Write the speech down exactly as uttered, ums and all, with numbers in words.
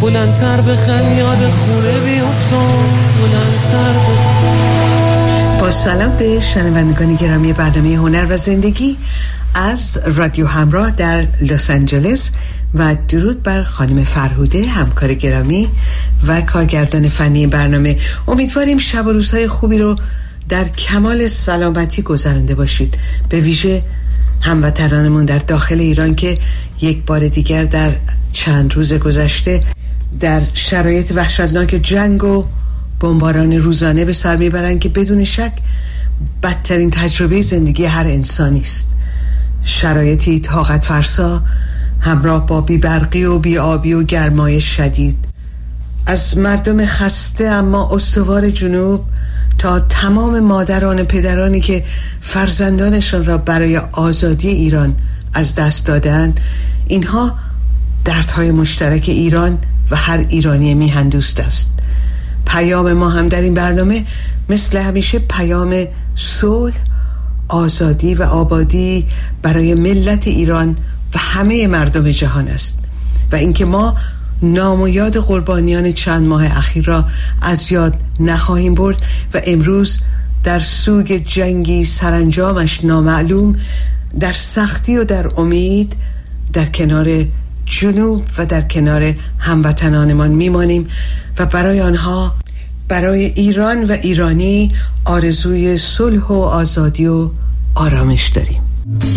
بلندتر بخند یاد خونه بیفتم، بلندتر بخند. با سلام به شنوندگان گرامی برنامه هنر و زندگی از رادیو همراه در لس آنجلس و درود بر خانم فرهوده همکار گرامی و کارگردان فنی برنامه. امیدواریم شب و روزهای خوبی رو در کمال سلامتی گذرانده باشید، به ویژه هموطنانمون در داخل ایران که یک بار دیگر در چند روز گذشته در شرایط وحشتناک جنگ و بمباران روزانه به سر میبرند که بدون شک بدترین تجربه زندگی هر انسانی است. شرایطی طاقت فرسا همراه با بی‌برقی و بی‌آبی و گرمای شدید، از مردم خسته اما استوار جنوب تا تمام مادران پدرانی که فرزندانشان را برای آزادی ایران از دست دادند. اینها دردهای مشترک ایران و هر ایرانی میهن دوست است. پیام ما هم در این برنامه مثل همیشه پیام صلح، آزادی و آبادی برای ملت ایران و همه مردم جهان است و اینکه ما نام و یاد قربانیان چند ماه اخیر را از یاد نخواهیم برد و امروز در سوگ جنگی سرانجامش نامعلوم، در سختی و در امید در کنار جنوب و در کنار هموطنانمان میمانیم و برای آنها، برای ایران و ایرانی آرزوی صلح و آزادی و آرامش داریم.